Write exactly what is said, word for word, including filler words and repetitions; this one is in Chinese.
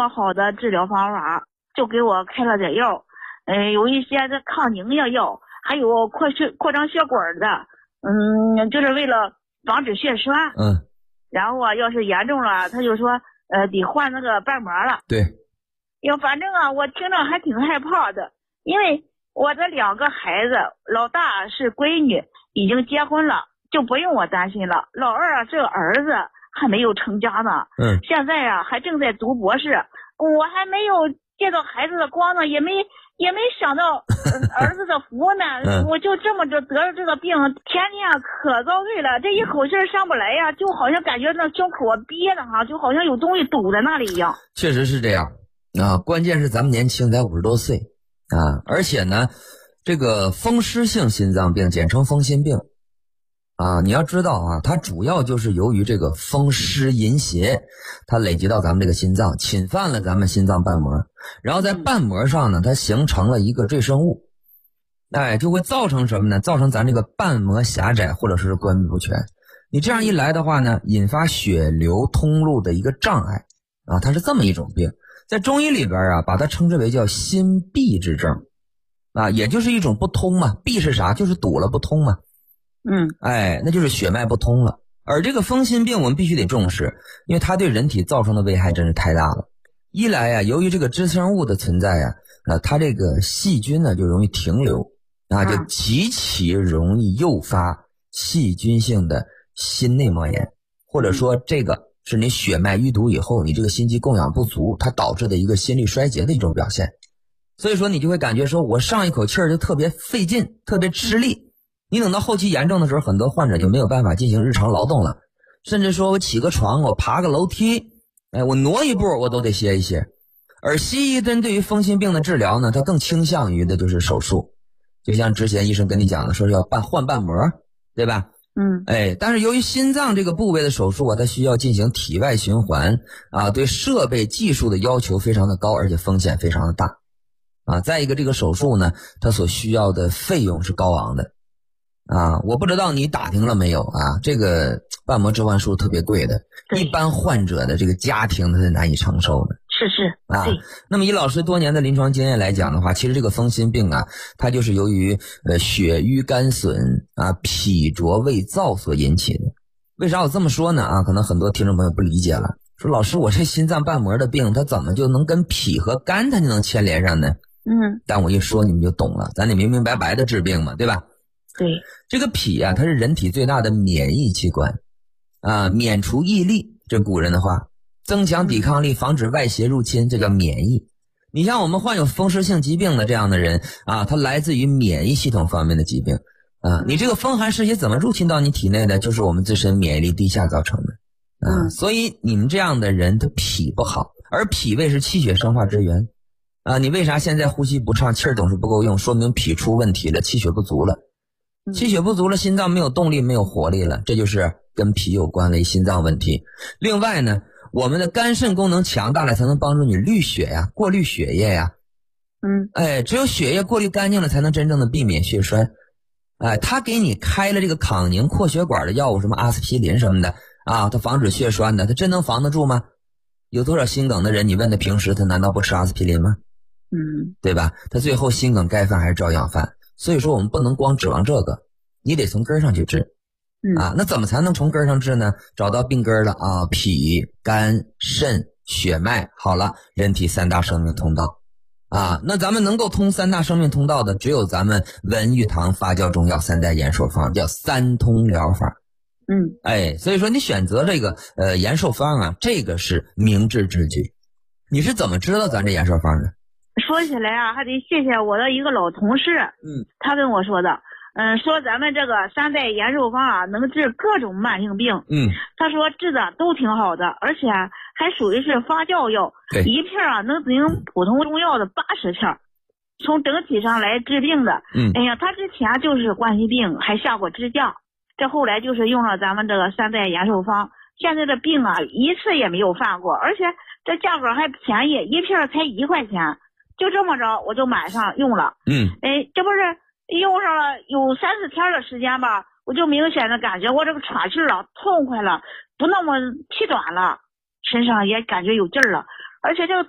么好的治疗方法，就给我开了点药，呃，有一些这抗凝液药，还有扩血扩张血管的，嗯，就是为了防止血栓。 嗯。 然后啊，要是严重了，他就说，呃，得换那个瓣膜了。 对。 呀，反正啊，我听着还挺害怕的，因为我的两个孩子，老大是闺女，已经结婚了，就不用我担心了。老二啊是个儿子，还没有成家呢。 嗯。 现在啊还正在读博士，我还没有见到孩子的光呢，也没也没想到、呃、儿子的福呢。 嗯、 我就这么着得了这个病，天天啊可遭罪了，这一口气上不来呀，就好像感觉那胸口啊憋的哈，就好像有东西堵在那里一样。 确实是这样啊，关键是咱们年轻才五十多岁啊，而且呢，这个风湿性心脏病简称风心病啊，你要知道啊，它主要就是由于这个风湿淫邪，它累积到咱们这个心脏，侵犯了咱们心脏瓣膜，然后在瓣膜上呢，它形成了一个赘生物，哎，就会造成什么呢？造成咱这个瓣膜狭窄或者是关闭不全。你这样一来的话呢，引发血流通路的一个障碍啊，它是这么一种病。在中医里边啊，把它称之为叫心闭之症啊，也就是一种不通嘛。闭是啥？就是堵了不通嘛。 嗯， 哎，那就是血脉不通了。而这个风心病我们必须得重视，因为它对人体造成的危害真是太大了。一来呀、啊，由于这个支生物的存在呀、啊，呃，它这个细菌呢就容易停留啊，就极其容易诱发细菌性的心内膜炎，或者说这个是你血脉淤堵以后，你这个心肌供氧不足，它导致的一个心力衰竭的一种表现。所以说你就会感觉说我上一口气儿就特别费劲，特别吃力。你等到后期严重的时候，很多患者就没有办法进行日常劳动了，甚至说我起个床，我爬个楼梯，哎，我挪一步我都得歇一歇。而西医针对于风心病的治疗呢，它更倾向于的就是手术，就像之前医生跟你讲的，说是要办换瓣膜，对吧？ 嗯， 哎，但是由于心脏这个部位的手术啊，它需要进行体外循环啊，对设备技术的要求非常的高，而且风险非常的大啊。再一个，这个手术呢，它所需要的费用是高昂的啊。我不知道你打听了没有啊？这个瓣膜置换术特别贵的，一般患者的这个家庭他是难以承受的。 是是啊，那么以老师多年的临床经验来讲的话，其实这个风心病啊，它就是由于呃血瘀干损啊、脾浊胃燥所引起的。为啥我这么说呢？啊，可能很多听众朋友不理解了，说老师，我这心脏瓣膜的病，它怎么就能跟脾和肝它就能牵连上呢？ 嗯， 但我一说你们就懂了，咱得明明白白的治病嘛，对吧？ 对， 这个脾啊，它是人体最大的免疫器官啊，免除疫力，这古人的话。增强抵抗力，防止外邪入侵，这叫免疫。你像我们患有风湿性疾病的这样的人啊，它来自于免疫系统方面的疾病啊。你这个风寒湿邪怎么入侵到你体内的？就是我们自身免疫力低下造成的啊。所以你们这样的人，他脾不好，而脾胃是气血生化之源啊。你为啥现在呼吸不畅，气儿总是不够用？说明脾出问题了，气血不足了。气血不足了，心脏没有动力，没有活力了，这就是跟脾有关的一心脏问题。另外呢，我们的肝肾功能强大了，才能帮助你滤血呀，过滤血液呀。 嗯， 哎，只有血液过滤干净了，才能真正的避免血栓。哎，他给你开了这个抗凝扩血管的药物，什么阿司匹林什么的啊，它防止血栓的，它真能防得住吗？有多少心梗的人，你问他平时他难道不吃阿司匹林吗？ 嗯， 对吧？他最后心梗该犯还是照样犯。所以说我们不能光指望这个，你得从根上去治。啊，那怎么才能从根上治呢？找到病根了啊，脾、肝、肾、血脉，好了，人体三大生命通道啊。那咱们能够通三大生命通道的，只有咱们文玉堂发酵中药三代延寿方，叫三通疗法。 嗯， 哎，所以说你选择这个呃延寿方啊，这个是明智之举。你是怎么知道咱这延寿方的？ 说起来啊，还得谢谢我的一个老同事， 嗯， 他跟我说的。嗯，说咱们这个三代延寿方啊，能治各种慢性病。 嗯， 他说治的都挺好的，而且还属于是发酵药，一片啊能顶普通中药的八十片，从整体上来治病的。 嗯， 哎呀，他之前就是冠心病，还下过支架，这后来就是用了咱们这个三代延寿方，现在的病啊一次也没有犯过，而且这价格还便宜，一片才一块钱，就这么着我就买上用了。 嗯， 哎，这不是用上了有三四天的时间吧，我就明显的感觉我这个喘气啊痛快了，不那么气短了，身上也感觉有劲儿了，而且这个